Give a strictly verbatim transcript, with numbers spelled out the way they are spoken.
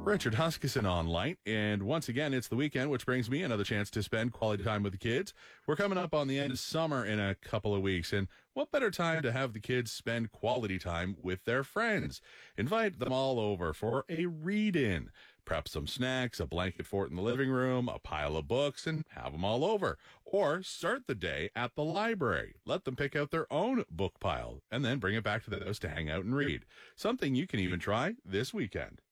Richard Huskisson on Light, and once again, it's the weekend, which brings me another chance to spend quality time with the kids. We're coming up on the end of summer in a couple of weeks, and what better time to have the kids spend quality time with their friends? Invite them all over for a read-in. Prep some snacks, a blanket fort in the living room, a pile of books, and have them all over. Or start the day at the library. Let them pick out their own book pile, and then bring it back to the house to hang out and read. Something you can even try this weekend.